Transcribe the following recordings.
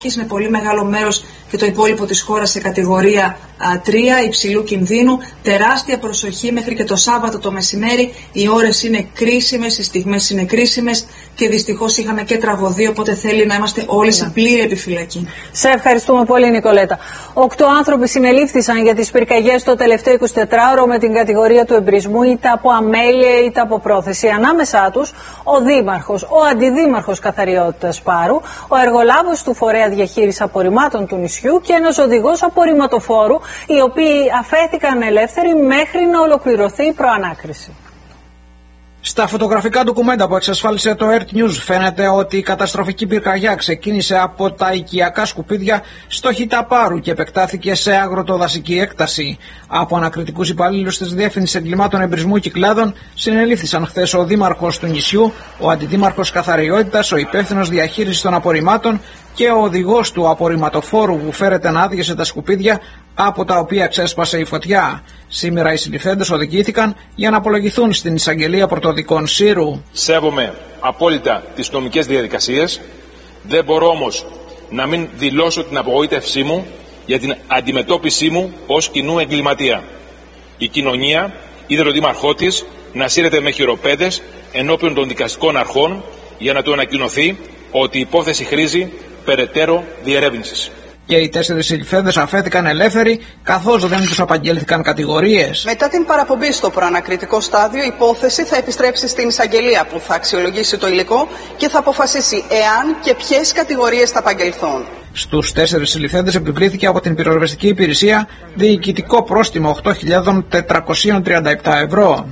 Είναι πολύ μεγάλο μέρος και το υπόλοιπο της χώρας σε κατηγορία 3 υψηλού κινδύνου. Τεράστια προσοχή μέχρι και το Σάββατο το μεσημέρι. Οι ώρες είναι κρίσιμες, οι στιγμές είναι κρίσιμες και δυστυχώς είχαμε και τραγωδία, οπότε θέλει να είμαστε όλοι σε πλήρη επιφυλακή. Σε ευχαριστούμε πολύ, Νικολέτα. 8 άνθρωποι συνελήφθησαν για τις πυρκαγιές το τελευταίο 24ωρο με την κατηγορία του εμπρισμού, είτε από αμέλεια είτε από πρόθεση. Ανάμεσά τους ο Δήμαρχος, ο Αντιδήμαρχος Καθαριότητας Πάρου, ο εργολάβος του Φορέα Διαχείρισης Απορριμμάτων του νησιού και ένας οδηγός απορριμματοφόρου, οι οποίοι αφέθηκαν ελεύθεροι μέχρι να ολοκληρωθεί η προανάκριση. Στα φωτογραφικά ντοκουμέντα που εξασφάλισε το Earth News φαίνεται ότι η καταστροφική πυρκαγιά ξεκίνησε από τα οικιακά σκουπίδια στο Χιταπάρου και επεκτάθηκε σε αγροτοδασική έκταση. Από ανακριτικούς υπαλλήλους της Διεύθυνσης Εγκλημάτων Εμπρισμού Κυκλάδων συνελήφθησαν χθες ο Δήμαρχος του νησιού, ο Αντιδήμαρχος Καθαριότητας, ο υπεύθυνος διαχείρισης των απορριμμάτων και ο οδηγός του απορριμματοφόρου που φέρεται να άδειασε τα σκουπίδια από τα οποία ξέσπασε η φωτιά. Σήμερα οι συλληφθέντες οδηγήθηκαν για να απολογηθούν στην εισαγγελία πρωτοδικών Σύρου. Σέβομαι απόλυτα τις νομικές διαδικασίες. Δεν μπορώ όμως να μην δηλώσω την απογοήτευσή μου για την αντιμετώπιση μου ως κοινού εγκληματία. Η κοινωνία είδε τον δήμαρχό της να σύρεται με χειροπέδες ενώπιον των δικαστικών αρχών για να του ανακοινωθεί ότι η υπόθεση χρήζει περαιτέρω διερεύνησης. Και οι 4 συλληφθέντες αφέθηκαν ελεύθεροι, καθώς δεν τους απαγγέλθηκαν κατηγορίες. Μετά την παραπομπή στο προανακριτικό στάδιο, η υπόθεση θα επιστρέψει στην εισαγγελία που θα αξιολογήσει το υλικό και θα αποφασίσει εάν και ποιες κατηγορίες θα απαγγελθούν. Στους 4 συλληφθέντες επιβλήθηκε από την πυροσβεστική υπηρεσία διοικητικό πρόστιμο 8.437 ευρώ.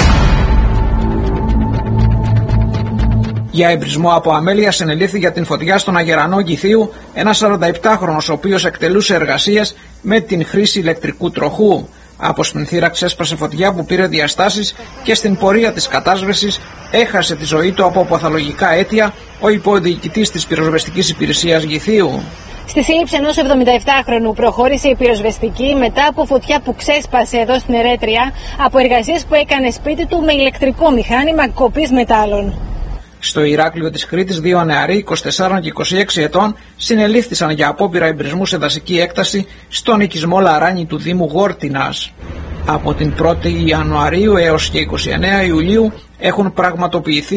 Για εμπρισμό από αμέλεια συνελήφθη για την φωτιά στον Αγερανό Κηφίου ένας 47χρονος, ο οποίος εκτελούσε εργασίες με την χρήση ηλεκτρικού τροχού. Από σπινθήρα ξέσπασε φωτιά που πήρε διαστάσεις και στην πορεία της κατάσβεσης έχασε τη ζωή του από παθολογικά αίτια ο υποδιοικητής της πυροσβεστικής υπηρεσίας Γηθίου. Στη σύλληψη ενός 77χρονου προχώρησε η πυροσβεστική μετά από φωτιά που ξέσπασε εδώ στην Ερέτρια από εργασίες που έκανε σπίτι του με ηλεκτρικό μηχάνημα κοπής μετάλλων. Στο Ηράκλειο της Κρήτης, 2 νεαροί 24 και 26 ετών συνελήφθησαν για απόπειρα εμπρισμού σε δασική έκταση στον οικισμό Λαράνη του Δήμου Γόρτινας. Από την 1η Ιανουαρίου έως και 29 Ιουλίου έχουν πραγματοποιηθεί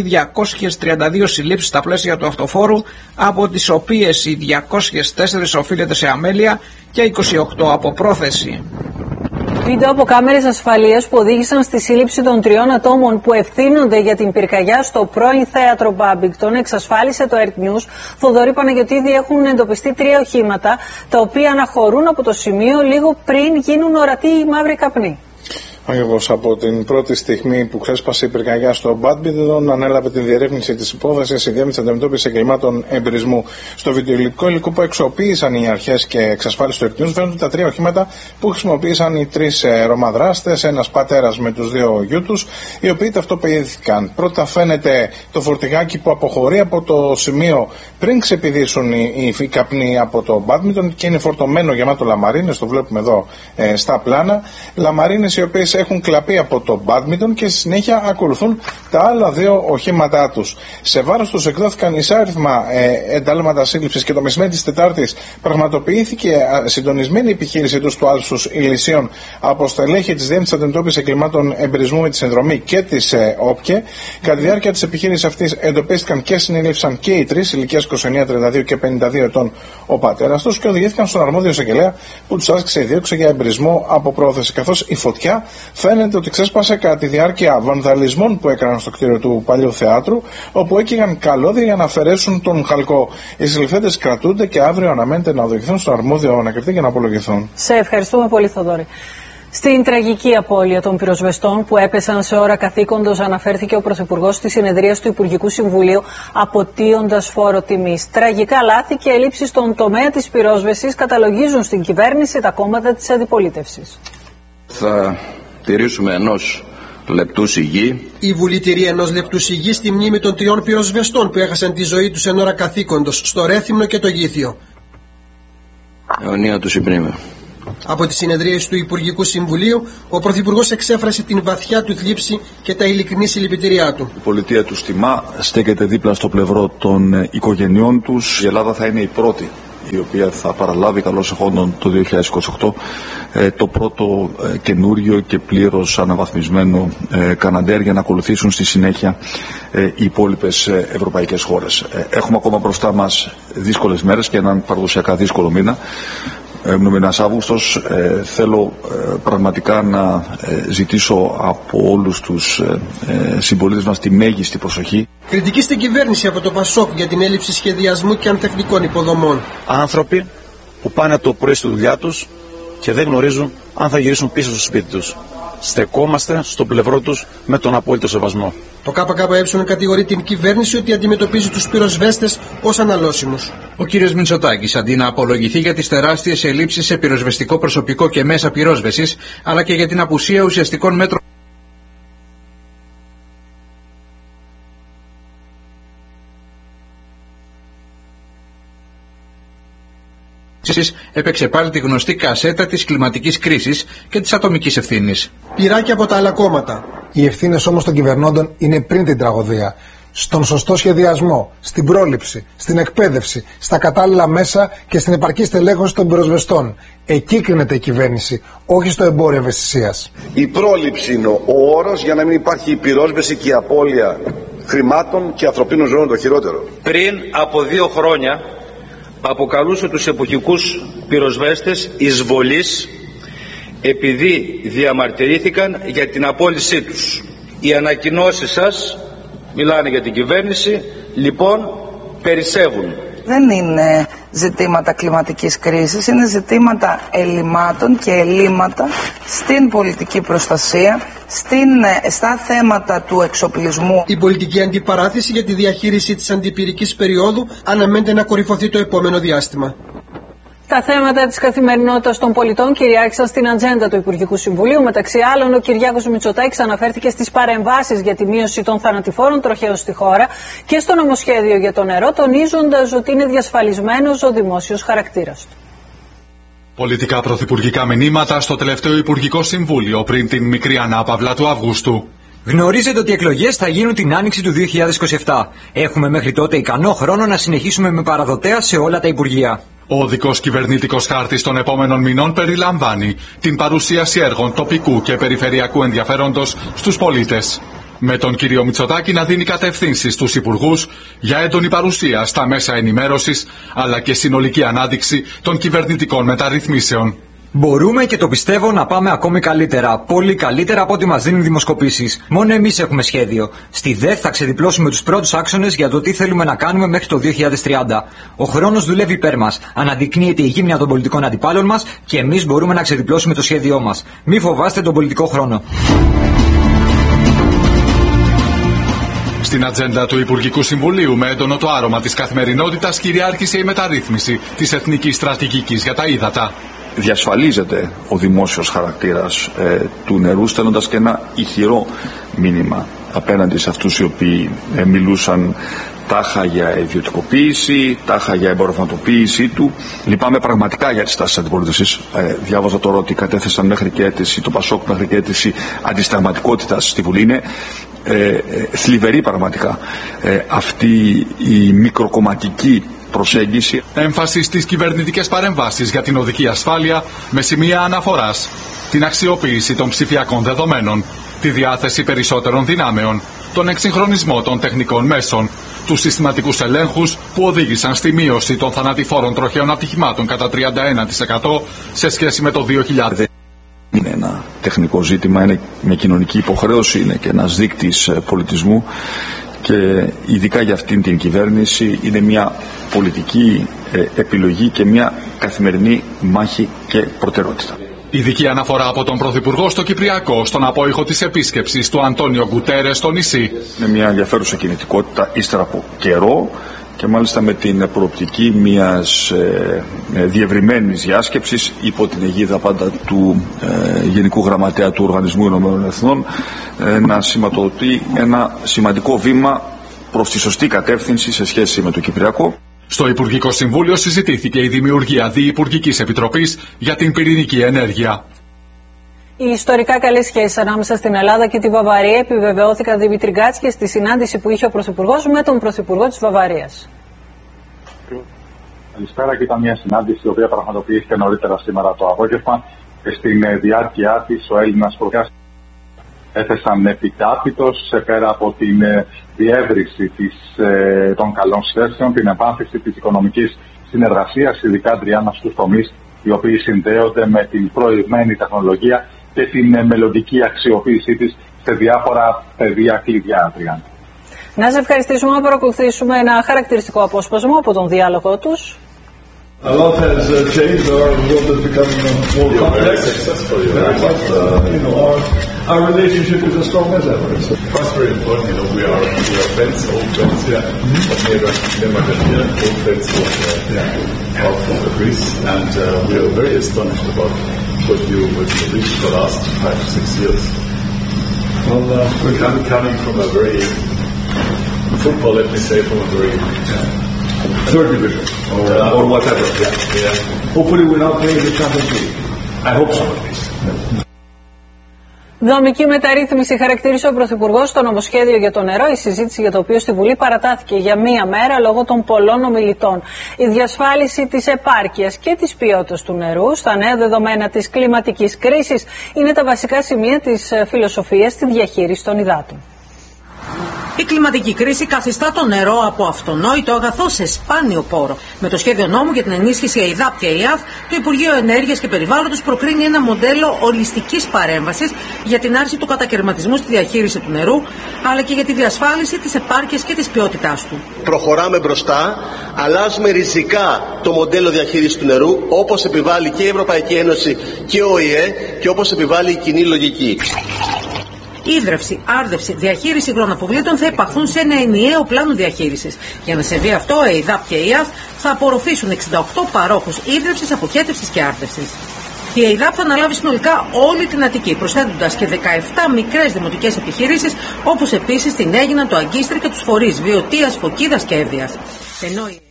232 συλλήψεις στα πλαίσια του αυτοφόρου, από τις οποίες οι 204 οφείλεται σε αμέλεια και 28 από πρόθεση. Βίντεο από κάμερες ασφαλείας που οδήγησαν στη σύλληψη των 3 ατόμων που ευθύνονται για την πυρκαγιά στο πρώην θέατρο Μπάμπιγκτον εξασφάλισε το Earth News. Θοδωρή Παναγιωτήδη, έχουν εντοπιστεί 3 οχήματα τα οποία αναχωρούν από το σημείο λίγο πριν γίνουν ορατοί οι μαύροι καπνοί. Ακριβώς, από την πρώτη στιγμή που ξέσπασε η πυρκαγιά στο Μπάντμπιντον, ανέλαβε τη διερεύνηση της υπόθεσης η Διεύθυνση Αντιμετώπισης Εγκλημάτων Εμπρισμού. Στο βιντεοηλεκτρικό υλικό που εξοποίησαν οι αρχές και εξασφάλιση του Earth News φαίνονται τα 3 οχήματα που χρησιμοποίησαν οι 3 Ρωμαδράστες, ένας πατέρας με τους 2 γιου τους, οι οποίοι ταυτοποιήθηκαν. Πρώτα φαίνεται το φορτηγάκι που αποχωρεί από το σημείο πριν ξεπηδήσουν οι καπνοί από το Μπάντμπιντον και είναι φορτωμένο γεμάτο λαμαρίνες, το βλέπουμε εδώ στα πλάνα. Λαμαρίνες οι οποίες έχουν κλαπεί από το Μπάντμιντον και στη συνέχεια ακολουθούν τα άλλα 2 οχήματά τους. Σε βάρος τους εκδόθηκαν εισάριθμα εντάλματα σύλληψης και το μεσημέρι της Τετάρτης πραγματοποιήθηκε συντονισμένη επιχείρηση τους του Άλσους Ηλυσίων από στελέχη της Διεύθυνσης Αντιμετώπισης Εγκλημάτων Εμπρισμού με τη συνδρομή και της ΟΠΚΕ. Κατά τη διάρκεια της επιχείρησης αυτής εντοπίστηκαν και συνελήφθησαν και οι 3 ηλικίας 29, 32 και 52 ετών ο πατέρας τους και οδηγήθηκαν στον αρμόδιο εισαγγελέα που τους άσκησε η δίωξη για εμπρισμό από πρόθεση, καθώς η φωτιά φαίνεται ότι ξέσπασε κατά τη διάρκεια βανδαλισμών που έκαναν στο κτίριο του παλιού θεάτρου, όπου έκυγαν καλώδια για να αφαιρέσουν τον χαλκό. Οι συλληφθέντες κρατούνται και αύριο αναμένεται να οδηγηθούν στο αρμόδιο ανακριτή για να απολογηθούν. Σε ευχαριστούμε πολύ, Θοδωρή. Στην τραγική απώλεια των πυροσβεστών που έπεσαν σε ώρα καθήκοντος, αναφέρθηκε ο Πρωθυπουργός στη συνεδρία του Υπουργικού Συμβουλίου, αποτείοντας φόρο τιμής. Τραγικά λάθη και ελλείψεις στον τομέα της πυρόσβεσης καταλογίζουν στην κυβέρνηση τα κόμματα της αντιπολίτευσης. Θα τηρήσουμε 1 λεπτού σιγή. Η Βουλή τηρεί 1 λεπτού σιγή στη μνήμη των 3 πυροσβεστών που έχασαν τη ζωή τους εν ώρα καθήκοντος στο Ρέθυμνο και το Γήθιο. Αιωνία του συμπνίμε. Από τη συνεδρίαση του Υπουργικού Συμβουλίου, ο Πρωθυπουργός εξέφρασε την βαθιά του θλίψη και τα ειλικρινή συλληπιτήριά του. Η πολιτεία τους τιμά, στέκεται δίπλα στο πλευρό των οικογενειών τους. Η Ελλάδα θα είναι η πρώτη η οποία θα παραλάβει καλώς εχόντων το 2028 το πρώτο καινούριο και πλήρως αναβαθμισμένο Καναντέρ, για να ακολουθήσουν στη συνέχεια οι υπόλοιπες ευρωπαϊκές χώρες. Έχουμε ακόμα μπροστά μας δύσκολες μέρες και έναν παραδοσιακά δύσκολο μήνα. Μήνας Αύγουστος. Θέλω πραγματικά να ζητήσω από όλους τους συμπολίτες μας τη μέγιστη προσοχή. Κριτική στην κυβέρνηση από το ΠΑΣΟΚ για την έλλειψη σχεδιασμού και ανθεκτικών υποδομών. Άνθρωποι που πάνε από το πρωί στη δουλειά τους και δεν γνωρίζουν αν θα γυρίσουν πίσω στο σπίτι τους. Στεκόμαστε στο πλευρό τους με τον απόλυτο σεβασμό. Το ΚΚΕ κατηγορεί την κυβέρνηση ότι αντιμετωπίζει τους πυροσβέστες ως αναλώσιμους. Ο κύριος Μητσοτάκης, αντί να απολογηθεί για τις τεράστιες ελλείψεις σε πυροσβεστικό προσωπικό και μέσα πυρόσβεσης, αλλά και για την απουσία ουσιαστικών μέτρων έπαιξε πάλι τη γνωστή κασέτα της κλιματικής κρίσης και της ατομικής ευθύνης. Πυράκια από τα άλλα κόμματα. Οι ευθύνες όμως των κυβερνώντων είναι πριν την τραγωδία. Στον σωστό σχεδιασμό, στην πρόληψη, στην εκπαίδευση, στα κατάλληλα μέσα και στην επαρκή στελέχωση των πυροσβεστών. Εκεί κρίνεται η κυβέρνηση, όχι στο εμπόριο ευαισθησίας. Η πρόληψη είναι ο όρος για να μην υπάρχει η πυρόσβεση και η απώλεια χρημάτων και ανθρωπίνων ζώων, το χειρότερο. Πριν από 2 χρόνια αποκαλούσε τους εποχικούς πυροσβέστες εισβολείς επειδή διαμαρτυρήθηκαν για την απόλυσή τους. Οι ανακοινώσεις σας μιλάνε για την κυβέρνηση, λοιπόν περισσεύουν. Δεν είναι ζητήματα κλιματικής κρίσης, είναι ζητήματα ελλημάτων και ελλείμματα στην πολιτική προστασία, στα θέματα του εξοπλισμού. Η πολιτική αντιπαράθεση για τη διαχείριση της αντιπυρικής περίοδου αναμένεται να κορυφωθεί το επόμενο διάστημα. Τα θέματα της καθημερινότητας των πολιτών κυριάρχησαν στην ατζέντα του Υπουργικού Συμβουλίου. Μεταξύ άλλων, ο Κυριάκος Μητσοτάκης αναφέρθηκε στις παρεμβάσεις για τη μείωση των θανατηφόρων τροχαίων στη χώρα και στο νομοσχέδιο για το νερό, τονίζοντας ότι είναι διασφαλισμένος ο δημόσιος χαρακτήρας του. Πολιτικά πρωθυπουργικά μηνύματα στο τελευταίο Υπουργικό Συμβούλιο πριν την μικρή ανάπαυλα του Αυγούστου. Γνωρίζετε ότι οι εκλογές θα γίνουν την άνοιξη του 2027. Έχουμε μέχρι τότε ικανό χρόνο να συνεχίσουμε με παραδοτέα σε όλα τα υπουργεία. Ο οδικός κυβερνητικός χάρτης των επόμενων μηνών περιλαμβάνει την παρουσίαση έργων τοπικού και περιφερειακού ενδιαφέροντος στους πολίτες. Με τον κύριο Μητσοτάκη να δίνει κατευθύνσεις στους υπουργούς για έντονη παρουσία στα μέσα ενημέρωσης, αλλά και συνολική ανάδειξη των κυβερνητικών μεταρρυθμίσεων. Μπορούμε και το πιστεύω να πάμε ακόμη καλύτερα. Πολύ καλύτερα από ό,τι μας δίνουν οι δημοσκοπήσεις. Μόνο εμείς έχουμε σχέδιο. Στη ΔΕΘ θα ξεδιπλώσουμε τους πρώτους άξονες για το τι θέλουμε να κάνουμε μέχρι το 2030. Ο χρόνος δουλεύει υπέρ μας. Αναδεικνύεται η γύμνια των πολιτικών αντιπάλων μας και εμείς μπορούμε να ξεδιπλώσουμε το σχέδιό μας. Μη φοβάστε τον πολιτικό χρόνο. Στην ατζέντα του Υπουργικού Συμβουλίου, με έντονο το άρωμα της καθημερινότητας, κυριάρχησε η μεταρρύθμιση της εθνικής στρατηγικής για τα ύδατα. Διασφαλίζεται ο δημόσιος χαρακτήρας του νερού, στέλνοντας και ένα ηχηρό μήνυμα απέναντι σε αυτούς οι οποίοι μιλούσαν τάχα για ιδιωτικοποίηση, τάχα για εμπορευματοποίησή του. Λυπάμαι πραγματικά για τις τάσεις της αντιπολίτευσης. Διάβαζα τώρα ότι κατέθεσαν μέχρι και αίτηση, το ΠΑΣΟΚ μέχρι και αίτηση αντισταγματικότητας στη Βουλή. Είναι θλιβερή πραγματικά αυτή η μικροκομματική προσέγγιση. Έμφαση στις κυβερνητικές παρεμβάσεις για την οδική ασφάλεια με σημεία αναφοράς, την αξιοποίηση των ψηφιακών δεδομένων, τη διάθεση περισσότερων δυνάμεων, τον εξυγχρονισμό των τεχνικών μέσων, τους συστηματικούς ελέγχους που οδήγησαν στη μείωση των θανατηφόρων τροχαίων ατυχημάτων κατά 31% σε σχέση με το 2000. Είναι ένα τεχνικό ζήτημα, είναι μια κοινωνική υποχρέωση, είναι και ένας δείκτης πολιτισμού και ειδικά για αυτήν την κυβέρνηση είναι μια πολιτική επιλογή και μια καθημερινή μάχη και προτεραιότητα. Ειδική αναφορά από τον Πρωθυπουργό στο Κυπριακό στον απόϊχο της επίσκεψης του Αντώνιο Γκουτέρες στο νησί. Είναι μια ενδιαφέρουσα κινητικότητα ύστερα από καιρό και μάλιστα με την προοπτική μιας διευρυμένης διάσκεψης υπό την αιγίδα πάντα του Γενικού Γραμματέα του Οργανισμού Ηνωμένων Εθνών να σηματοδοτεί ένα σημαντικό βήμα προς τη σωστή κατεύθυνση σε σχέση με το Κυπριακό. Στο Υπουργικό Συμβούλιο συζητήθηκε η δημιουργία Διυπουργικής Επιτροπής για την πυρηνική ενέργεια. Οι ιστορικά καλές σχέσεις ανάμεσα στην Ελλάδα και τη Βαβαρία επιβεβαιώθηκαν Δημήτρη Γκάτσκι στη συνάντηση που είχε ο Πρωθυπουργός με τον Πρωθυπουργό της Βαβαρίας. Καλησπέρα, και ήταν μια συνάντηση η οποία πραγματοποιήθηκε νωρίτερα σήμερα το απόγευμα και στην διάρκεια της ο Έλληνας Πρωθυπουργός έθεσαν επιτάπητος, πέρα από την διεύρυνση των καλών σχέσεων, την επάνθηση της οικονομικής συνεργασίας, ειδικά Αντριάννα στους τομείς οι οποίοι συνδέονται με την προηγμένη τεχνολογία και την μελλοντική αξιοποίησή της σε διάφορα πεδία κλειδιά, Αντριάννα. Να σε ευχαριστήσουμε, να παρακολουθήσουμε ένα χαρακτηριστικό απόσπασμα από τον διάλογο τους. A lot has changed. Our world has become more complex. But our relationship is as strong as ever. So that's very important. We are friends, old friends. Yeah. But never old friends of Greece, and we are very astonished about what you reached for the last 5 to 6 years. Well, we're coming from a very football. Let me say, from a very third division or whatever. Yeah. Hopefully we're not playing the Champions League. I hope so at least. Δομική μεταρρύθμιση χαρακτήρισε ο Πρωθυπουργός στο νομοσχέδιο για το νερό, η συζήτηση για το οποίο στη Βουλή παρατάθηκε για μία μέρα λόγω των πολλών ομιλητών. Η διασφάλιση της επάρκειας και της ποιότητας του νερού στα νέα δεδομένα της κλιματικής κρίσης είναι τα βασικά σημεία της φιλοσοφίας στη διαχείριση των υδάτων. Η κλιματική κρίση καθιστά το νερό από αυτονόητο αγαθό σε σπάνιο πόρο. Με το σχέδιο νόμου για την ενίσχυση ΕΙΔΑΠ και ΕΙΑΘ, το Υπουργείο Ενέργειας και Περιβάλλοντος προκρίνει ένα μοντέλο ολιστικής παρέμβασης για την άρση του κατακαιρματισμού στη διαχείριση του νερού, αλλά και για τη διασφάλιση της επάρκειας και της ποιότητάς του. Προχωράμε μπροστά, αλλάζουμε ριζικά το μοντέλο διαχείρισης του νερού, όπως επιβάλλει και η Ευρωπαϊκή Ένωση και ο ΟΗΕ και όπως επιβάλλει η κοινή λογική. Ίδρυυση, άρδευση, διαχείριση υγρών θα υπαχθούν σε ένα ενιαίο πλάνο διαχείρισης. Για να συμβεί αυτό, η ΕΙΔΑΠ και η ΕΙΑΘ θα απορροφήσουν 68 παρόχους ίδρυυσης, αποχέτευσης και άρδευσης. Η ΕΙΔΑΠ θα αναλάβει συνολικά όλη την Αττική, προσθέτοντας και 17 μικρές δημοτικές επιχειρήσεις, όπως επίσης την Αίγινα, το Αγκίστρι και τους φορείς Βιωτίας, Φωκίδας και Εύβοιας. Ενώ η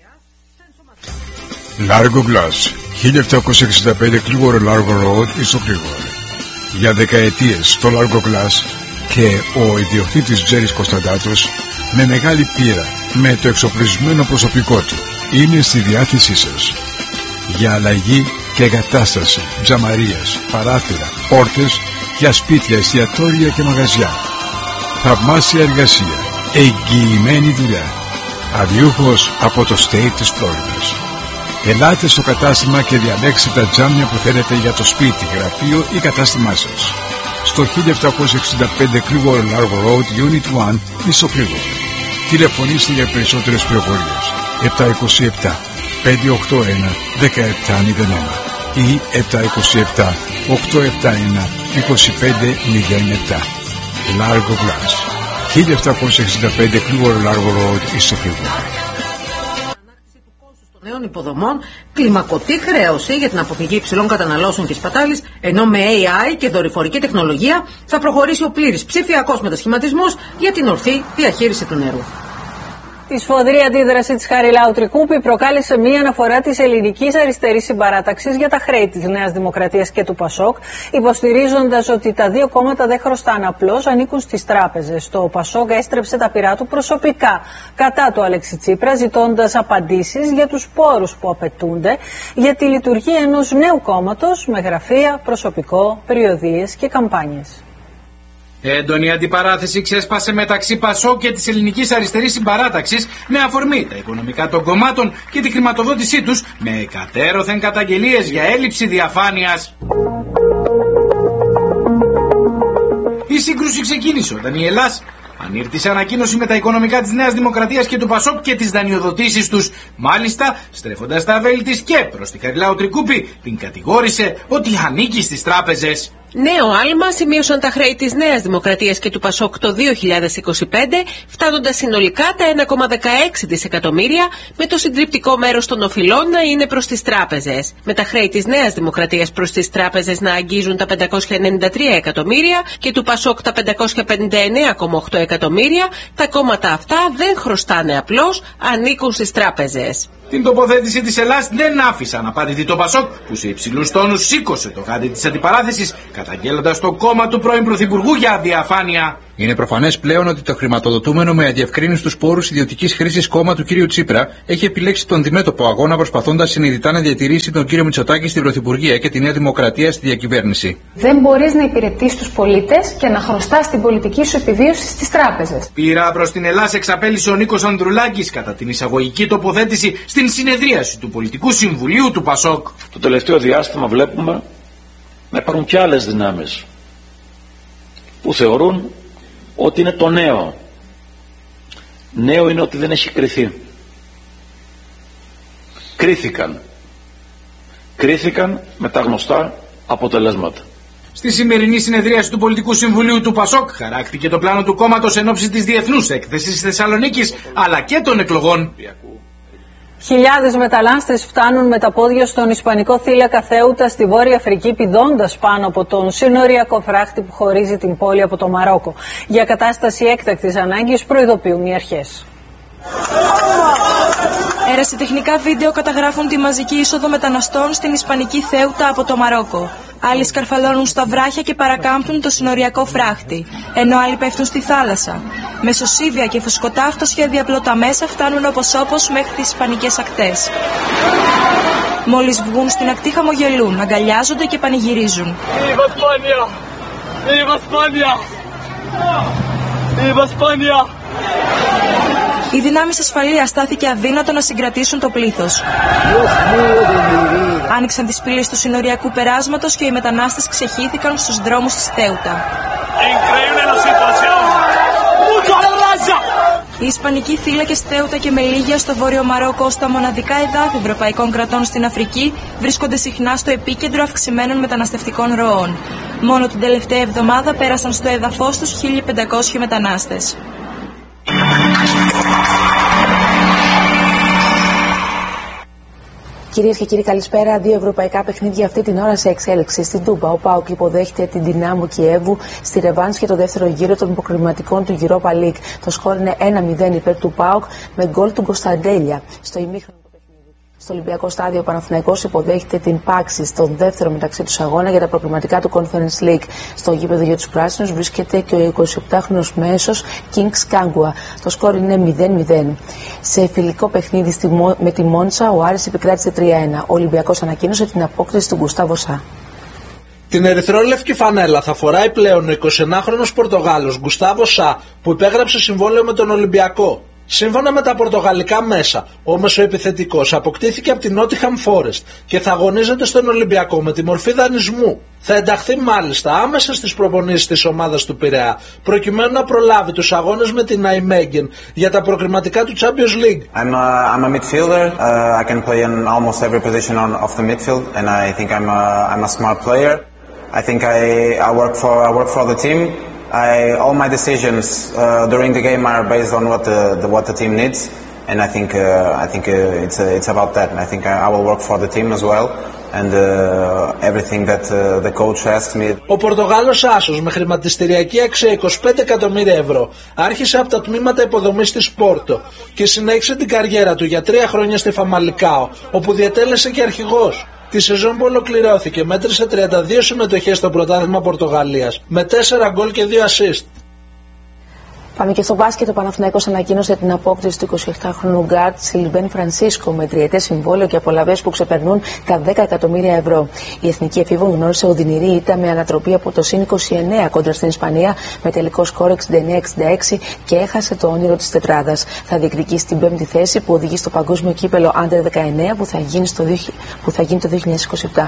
Largo Glass, 1765 Κλίγορο Largo Road, Ισοκλίγορο. Για δεκαετίες το Largo Glass και ο ιδιοκτήτης Τζέρης Κωνσταντάτος, με μεγάλη πείρα, με το εξοπλισμένο προσωπικό του, είναι στη διάθεσή σας. Για αλλαγή και εγκατάσταση, τζαμαρίες, παράθυρα, πόρτες, για σπίτια, εστιατόρια και μαγαζιά. Θαυμάσια εργασία, εγγυημένη δουλειά. Αδιούχος από το state της Φλόριδας. Ελάτε στο κατάστημα και διαλέξτε τα τζάμια που θέλετε για το σπίτι, γραφείο ή κατάστημά σας. Στο 1765 Κλίγορο Largo Road, Unit 1, Ισοκλίγορο. Τηλεφωνήστε για περισσότερες πληροφορίες. 727 581 1701 ή 727 871 2507. Largo Glass, 1765 Κλίγορο Largo Road, Ισοκλίγορο. Νέων υποδομών, κλιμακωτή χρέωση για την αποφυγή υψηλών καταναλώσεων και σπατάλης, ενώ με AI και δορυφορική τεχνολογία θα προχωρήσει ο πλήρης ψηφιακός μετασχηματισμός για την ορθή διαχείριση του νερού. Η σφοδρή αντίδραση της Χαριλάου Τρικούπη προκάλεσε μία αναφορά της ελληνικής αριστερής συμπαράταξης για τα χρέη της Νέας Δημοκρατίας και του Πασόκ, υποστηρίζοντας ότι τα δύο κόμματα δεν χρωστάνε, απλώς ανήκουν στις τράπεζες. Το Πασόκ έστρεψε τα πυρά του προσωπικά κατά του Αλέξη Τσίπρα, ζητώντας απαντήσεις για τους πόρους που απαιτούνται για τη λειτουργία ενός νέου κόμματος με γραφεία, προσωπικό, περιοδίες και καμπάνιες. Έντονη αντιπαράθεση ξέσπασε μεταξύ Πασόκ και της ελληνικής αριστερής συμπαράταξης με αφορμή τα οικονομικά των κομμάτων και τη χρηματοδότησή τους, με κατέρωθεν καταγγελίες για έλλειψη διαφάνειας. Η σύγκρουση ξεκίνησε όταν η Ελλάς ανήρτησε ανακοίνωση με τα οικονομικά της Νέας Δημοκρατίας και του Πασόκ και τις δανειοδοτήσεις τους. Μάλιστα, στρέφοντας τα βέλη της και προς τη Χαριλάου Τρικούπη, την κατηγόρησε ότι ανήκει στις τράπεζες. Νέο άλμα σημείωσαν τα χρέη της Νέας Δημοκρατίας και του Πασόκ το 2025, φτάνοντας συνολικά τα 1,16 δισεκατομμύρια, με το συντριπτικό μέρος των οφειλών να είναι προς τις τράπεζες. Με τα χρέη της Νέας Δημοκρατίας προς τις τράπεζες να αγγίζουν τα 593 εκατομμύρια και του Πασόκ τα 559,8 εκατομμύρια, τα κόμματα αυτά δεν χρωστάνε απλώς, ανήκουν στις τράπεζες. Την τοποθέτηση της Ελλάς δεν άφησαν απάντητη το Πασόκ, που σε υψηλούς τόνους σήκωσε το γάντι της αντιπαράθεσης, καταγγέλλοντας το κόμμα του πρώην Πρωθυπουργού για αδιαφάνεια. Είναι προφανές πλέον ότι το χρηματοδοτούμενο με αδιευκρίνιστους πόρους ιδιωτικής χρήσης κόμμα του κ. Τσίπρα έχει επιλέξει τον αντιμέτωπο αγώνα προσπαθώντας συνειδητά να διατηρήσει τον κ. Μητσοτάκη στην Πρωθυπουργία και τη Νέα Δημοκρατία στη διακυβέρνηση. Δεν μπορείς να υπηρετείς τους πολίτες και να χρωστάς την πολιτική σου επιβίωση στις τράπεζες. Πήρα προς την Ελλάδα εξαπέλυσε ο Νίκος Ανδρουλάκης κατά την εισαγωγική τοποθέτηση στην συνεδρίαση του Πολιτικού Συμβουλίου του ΠΑΣΟΚ. Το τελευταίο διάστημα βλέπουμε να υπάρχουν και άλλες δυνάμεις που θεωρούν ότι είναι το νέο. Νέο είναι ότι δεν έχει κριθεί. Κρίθηκαν με τα γνωστά αποτελέσματα. Στη σημερινή συνεδρίαση του Πολιτικού Συμβουλίου του ΠΑΣΟΚ χαράκτηκε το πλάνο του κόμματος εν ώψη της διεθνούς έκθεσης της Θεσσαλονίκης αλλά και των εκλογών. Χιλιάδες μετανάστες φτάνουν με τα πόδια στον Ισπανικό θύλακα Θέουτα στη Βόρεια Αφρική, πηδώντας πάνω από τον συνοριακό φράχτη που χωρίζει την πόλη από το Μαρόκο. Για κατάσταση έκτακτης ανάγκης προειδοποιούν οι αρχές. Ερασιτεχνικά βίντεο καταγράφουν τη μαζική είσοδο μεταναστών στην Ισπανική Θέουτα από το Μαρόκο. Άλλοι σκαρφαλώνουν στα βράχια και παρακάμπτουν το συνοριακό φράχτη, ενώ άλλοι πέφτουν στη θάλασσα. Με σωσίβια και φουσκωτά αυτοσχέδια πλώτα μέσα φτάνουν όπως μέχρι τις ισπανικές ακτές. Μόλις βγουν στην ακτή χαμογελούν, αγκαλιάζονται και πανηγυρίζουν. Οι δυνάμεις ασφαλείας στάθηκε αδύνατο να συγκρατήσουν το πλήθος. Άνοιξαν τις πύλες του συνοριακού περάσματος και οι μετανάστες ξεχύθηκαν στους δρόμους της Θέουτα. Οι Ισπανικοί θύλακες Θέουτα και Μελίγια στο Βόρειο Μαρόκο, ως τα μοναδικά εδάφη ευρωπαϊκών κρατών στην Αφρική, βρίσκονται συχνά στο επίκεντρο αυξημένων μεταναστευτικών ροών. Μόνο την τελευταία εβδομάδα πέρασαν στο έδαφος τους 1.500 μετανάστες. Κυρίες και κύριοι, καλησπέρα. Δύο ευρωπαϊκά παιχνίδια αυτή την ώρα σε εξέλιξη. Στην Τούμπα, ο ΠΑΟΚ υποδέχεται την Δυνάμο Κιέβου στη ρεβάνς για το δεύτερο γύρο των προκριματικών του Europa League. Το σκορ είναι 1-0 υπέρ του ΠΑΟΚ με γκολ του Κωνσταντέλια. Στο ημίχρονο στο Ολυμπιακό Στάδιο, ο Παναθηναϊκός υποδέχεται την Πάξη στον δεύτερο μεταξύ τους αγώνα για τα προκριματικά του Conference League. Στο γήπεδο για τους πράσινους βρίσκεται και ο 28χρονος μέσος Kings Kangua. Το σκορ είναι 0-0. Σε φιλικό παιχνίδι με τη Μόντσα, ο Άρης επικράτησε 3-1. Ο Ολυμπιακός ανακοίνωσε την απόκτηση του Γκουστάβο Σα. Την ερυθρόλευκη φανέλα θα φοράει πλέον ο 21χρονος Πορτογάλος Γκουστάβο Σα, που υπέγραψε συμβόλαιο με τον Ολυμπιακό. Σύμφωνα με τα πορτογαλικά μέσα, ο μεσοεπιθετικός αποκτήθηκε από την Nottingham Forest και θα αγωνίζεται στον Ολυμπιακό με τη μορφή δανεισμού. Θα ενταχθεί μάλιστα άμεσα στις προπονήσεις της ομάδας του Πειραιά, προκειμένου να προλάβει τους αγώνες με την Nijmegen για τα προκριματικά του Champions League. I'm a midfielder. I can play in almost every position of the midfield, and I think I'm a smart player. I think I work for the team. All my decisions during the game are based on what the team needs, and I think it's about that. And I think I will work for the team as well, and everything that the coach asks me. Ο Πορτογάλος άσος με χρηματιστηριακή αξία 25 εκατομμύρια ευρώ άρχισε από τα τμήματα υποδομής της Πόρτο και συνέχισε την καριέρα του για 3 χρόνια στη Φαμαλικάο, όπου διατέλεσε και αρχηγός. Τη σεζόν που ολοκληρώθηκε μέτρησε 32 συμμετοχές στο πρωτάθλημα Πορτογαλίας με 4 γκολ και 2 assist. Πάμε και στο μπάσκετ. Ο Παναθηναϊκός ανακοίνωσε την απόκτηση του 27χρονου γκάρτ Σιλβέν Φρανσίσκο με τριετές συμβόλαιο και απολαβές που ξεπερνούν τα 10 εκατομμύρια ευρώ. Η Εθνική Εφήβων γνώρισε οδυνηρή ήττα με ανατροπή από το συν 29 κόντρα στην Ισπανία με τελικό σκορ 69-66 και έχασε το όνειρο της τετράδας. Θα διεκδικήσει την 5η θέση που οδηγεί στο παγκόσμιο κύπελο Under 19 που θα γίνει το 2027.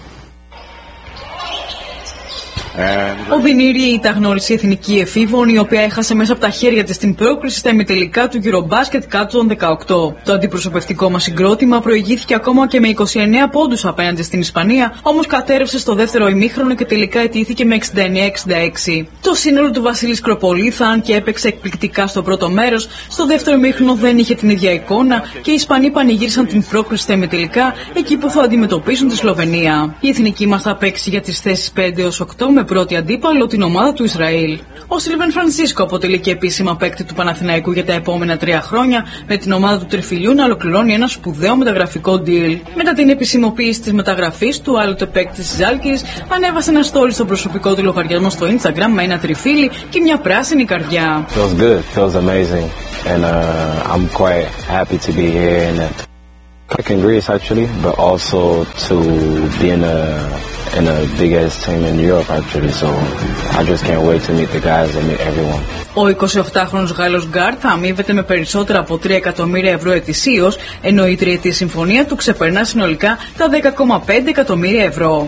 Οδυνηρή ήττα γνώρισε η Εθνική Εφήβων, η οποία έχασε μέσα από τα χέρια της την πρόκριση στα ημιτελικά του Eurobasket κάτω των 18. Το αντιπροσωπευτικό μας συγκρότημα προηγήθηκε ακόμα και με 29 πόντους απέναντι στην Ισπανία, όμως κατέρευσε στο δεύτερο ημίχρονο και τελικά ετήθηκε με 69-66. Το σύνολο του Βασίλη Σκροπολίθα, αν και έπαιξε εκπληκτικά στο πρώτο μέρος, στο δεύτερο ημίχρονο δεν είχε την ίδια εικόνα και οι Ισπανοί πανηγύρισαν την πρόκριση στα ημιτελικά, εκεί που θα αντιμετωπίσουν τη Σλοβενία. Η εθνική μας θα παίξει για τις θέσεις 5-8 με πρώτη αντίπαλο την ομάδα του Ισραήλ. Ο Σίλβεν Φρανσίσκο αποτελεί και επίσημα παίκτη του Παναθηναϊκού για τα επόμενα 3 χρόνια, με την ομάδα του Τριφυλιού να ολοκληρώνει ένα σπουδαίο μεταγραφικό deal. Μετά την επισημοποίηση της μεταγραφής του, άλλοτε παίκτη της Ζάλγκιρις ανέβασε ένα story στο προσωπικό του λογαριασμό στο Instagram με ένα τριφύλι και μια πράσινη καρδιά. Feels good, feels amazing, and I'm quite happy to be here in Greece actually, but also to be in a big ass team in Europe actually, so I just can't wait to meet the guys and meet everyone. Ο 28χρονος Γάλλος γκάρντ θα αμείβεται με περισσότερα από 3 εκατομμύρια ευρώ ετησίως, ενώ η τριετή συμφωνία του ξεπερνά συνολικά τα 10,5 εκατομμύρια ευρώ.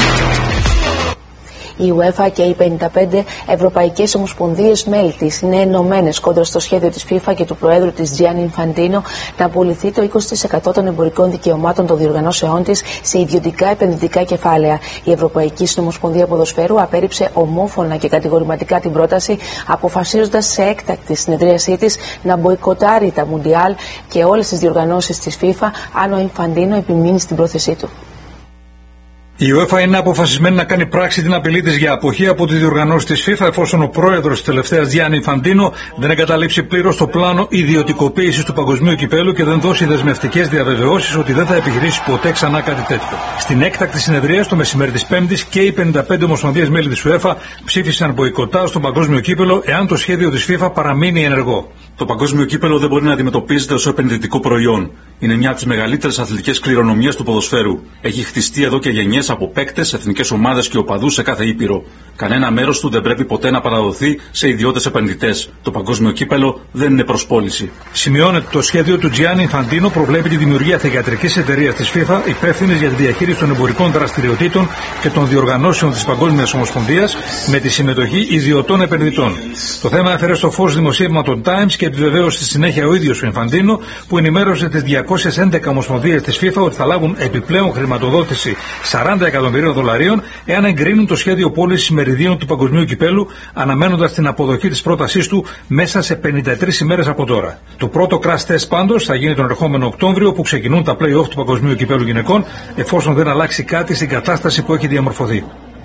Η UEFA και οι 55 ευρωπαϊκές ομοσπονδίες μέλη της είναι ενωμένες κόντρα στο σχέδιο της FIFA και του Προέδρου της Gianni Infantino να απολυθεί το 20% των εμπορικών δικαιωμάτων των διοργανώσεών της σε ιδιωτικά επενδυτικά κεφάλαια. Η Ευρωπαϊκή Συνομοσπονδία Ποδοσφαίρου απέρριψε ομόφωνα και κατηγορηματικά την πρόταση, αποφασίζοντας σε έκτακτη συνεδρίασή της να μποϊκοτάρει τα Μουντιάλ και όλες τις διοργανώσεις της FIFA αν ο Infantino επιμείνει στην πρόθεσή του. Η UEFA είναι αποφασισμένη να κάνει πράξη την απειλή της για αποχή από τη διοργανώση της FIFA εφόσον ο πρόεδρος της τελευταίας Γιάννη Infantino δεν εγκαταλείψει πλήρως το πλάνο ιδιωτικοποίησης του παγκοσμίου κυπέλου και δεν δώσει δεσμευτικές διαβεβαιώσεις ότι δεν θα επιχειρήσει ποτέ ξανά κάτι τέτοιο. Στην έκτακτη συνεδρία το μεσημέρι της Πέμπτης και οι 55 ομοσπονδίες μέλη της UEFA ψήφισαν μποϊκοτάζ στο παγκόσμιο κύπελο εάν το σχέδιο της FIFA παραμείνει ενεργό. Το παγκόσμιο κύπελο δεν μπορεί να αντιμετωπίζεται ως επενδυτικό προϊόν. Είναι μια από τις μεγαλύτερες αθλητικές κληρονομιές του ποδοσφαίρου. Έχει χτιστεί εδώ και γενιές από παίκτες, εθνικές ομάδες και οπαδούς σε κάθε ήπειρο. Κανένα μέρος του δεν πρέπει ποτέ να παραδοθεί σε ιδιώτες επενδυτές. Το παγκόσμιο κύπελο δεν είναι προς πώληση. Σημειώνεται το σχέδιο του Gianni Infantino προβλέπει τη δημιουργία θυγιατρικής εταιρείας της FIFA υπεύθυνης για τη διαχείριση των εμπορικών δραστηριοτήτων και των διοργανώσεων της Παγκόσμιας Ομοσπονδίας με τη συμμετοχή ιδιωτών επενδυτών. Το θέμα έφερε στο φως δημοσίευμα των Times και επιβεβαίωσε στη συνέχεια ο ίδιος ο Infantino, που ενημέρωσε τις 211 ομοσπονδίες της FIFA ότι θα λάβουν επιπλέον χρηματοδότηση $40 εκατομμυρίων εάν εγκρίνουν το σχέδιο πώλησης μεριδίων του παγκοσμίου κυπέλου, αναμένοντας την αποδοχή της πρότασής του μέσα σε 53 ημέρες από τώρα. Το πρώτο crash test πάντως θα γίνει τον ερχόμενο Οκτώβριο, που ξεκινούν τα play-off του παγκοσμίου κυπέλου γυναικών, εφόσον δεν αλλάξει κάτι στην κατάσταση που έχει διαμορφωθεί.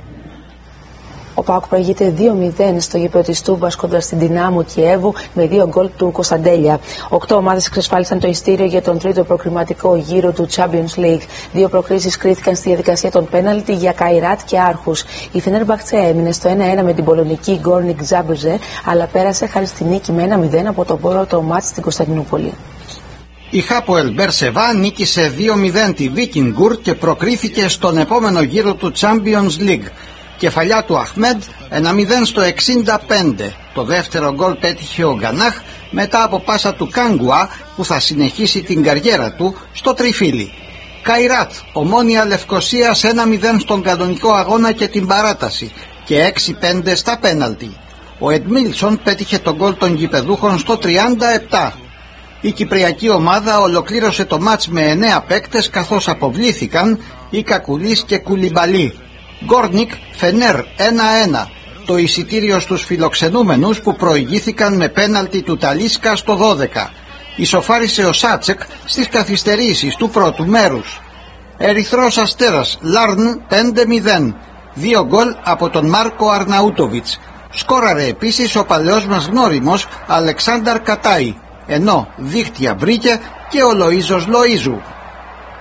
Ο ΠΑΟΚ προηγείται 2-0 στο γήπεδο της Τούμπας κοντά στην Δυνάμο Κιέβου με 2 γκολ του Κωνσταντέλια. 8 ομάδες εξασφάλισαν το ειστήριο για τον τρίτο προκριματικό γύρο του Champions League. 2 προκρίσεις κρίθηκαν στη διαδικασία των πέναλτι για Καϊράτ και Άρχους. Η Φενέρμπαχτσε έμεινε στο 1-1 με την πολωνική Γκόρνικ Ζάμπρζε, αλλά πέρασε χάρη στη νίκη με 1-0 από τον πρώτο μάτς στην Κωνσταντινούπολη. Η Χάποελ Μπερσεβά νίκησε 2-0 τη Βίκινγκουρ και προκρίθηκε στον επόμενο γύρο του Champions League. Κεφαλιά του Αχμέντ 1-0 στο 65. Το δεύτερο γκολ πέτυχε ο Γκανάχ μετά από πάσα του Κάγκουα, που θα συνεχίσει την καριέρα του στο τριφύλι. Καϊράτ, Ομόνια Λευκοσίας 1-0 στον κανονικό αγώνα και την παράταση και 6-5 στα πέναλτι. Ο Εντμίλσον πέτυχε τον γκολ των γηπεδούχων στο 37. Η κυπριακή ομάδα ολοκλήρωσε το μάτς με 9 παίκτες, καθώς αποβλήθηκαν οι Κακουλής και Κουλιμπαλί. Γκόρνικ Φενέρ 1-1. Το εισιτήριο στους φιλοξενούμενους που προηγήθηκαν με πέναλτι του Ταλίσκα στο 12. Ισοφάρισε ο Σάτσεκ στις καθυστερήσεις του πρώτου μέρους. Ερυθρός Αστέρας Λάρν 5-0. 2 γκολ από τον Μάρκο Αρναούτοβιτς. Σκόραρε επίσης ο παλαιός μας γνώριμος Αλεξάνδαρ Κατάι, ενώ δίχτυα βρήκε και ο Λοΐζος Λοΐζου.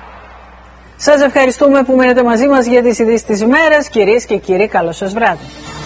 Σας ευχαριστούμε που μείνετε μαζί μας για τις ειδήσεις της ημέρας. Κυρίες και κύριοι, καλό σας βράδυ.